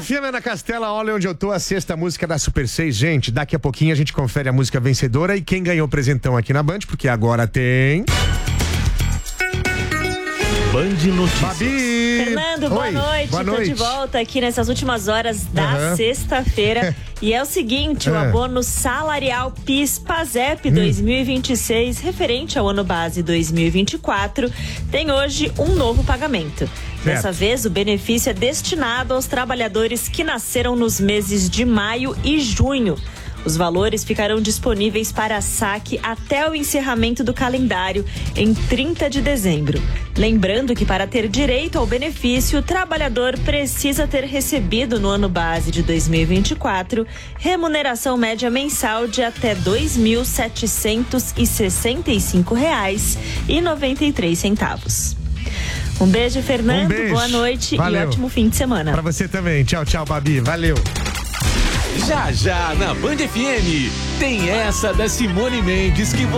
FM na Castela, olha onde eu tô, a sexta música da Super 6. Gente, daqui a pouquinho a gente confere a música vencedora e quem ganhou o presentão aqui na Band, porque agora tem... Band Notícias. Babi! Fernando, boa noite. Tô de volta aqui nessas últimas horas da sexta-feira. E é o seguinte, o abono salarial PIS/PASEP 2026, referente ao ano base 2024, tem hoje um novo pagamento. Dessa vez, o benefício é destinado aos trabalhadores que nasceram nos meses de maio e junho. Os valores ficarão disponíveis para saque até o encerramento do calendário, em 30 de dezembro. Lembrando que para ter direito ao benefício, o trabalhador precisa ter recebido no ano base de 2024 remuneração média mensal de até R$ 2.765,93. Um beijo, Fernando. Boa noite. Valeu. E ótimo fim de semana. Pra você também. Tchau, tchau, Babi. Valeu. Já na Band FM tem essa da Simone Mendes que